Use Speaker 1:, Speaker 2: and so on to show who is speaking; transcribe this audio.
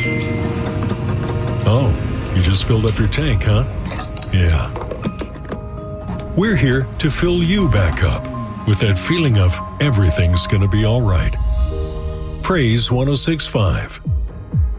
Speaker 1: Oh, you just filled up your tank, huh? Yeah. We're here to fill you back up with that feeling of everything's gonna be all right. Praise 106.5.